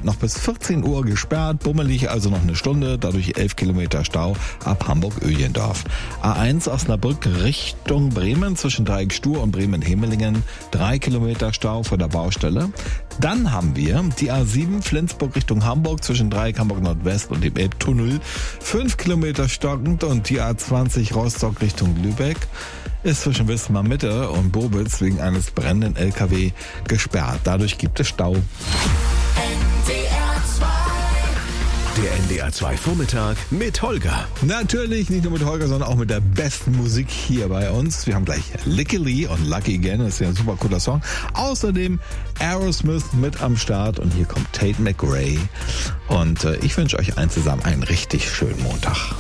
noch bis 14 Uhr gesperrt, bummelig, also noch eine Stunde, dadurch 11 Kilometer Stau ab Hamburg-Öhlendorf. A1 Osnabrück Richtung Bremen zwischen Dreieck-Stur und Bremen-Hemelingen, 3 Kilometer Stau vor der Baustelle. Dann haben wir die A7 Flensburg Richtung Hamburg zwischen Dreieck Hamburg Nordwest und dem Elbtunnel, 5 Kilometer stockend, und die A20 Rostock Richtung Lübeck ist zwischen Wismar Mitte und Bobitz wegen eines brennenden LKW gesperrt. Dadurch gibt es Stau. Der NDR 2 Vormittag mit Holger. Natürlich nicht nur mit Holger, sondern auch mit der besten Musik hier bei uns. Wir haben gleich Licky Lee und Lucky Again. Das ist ja ein super cooler Song. Außerdem Aerosmith mit am Start. Und hier kommt Tate McRae. Und ich wünsche euch allen zusammen einen richtig schönen Montag.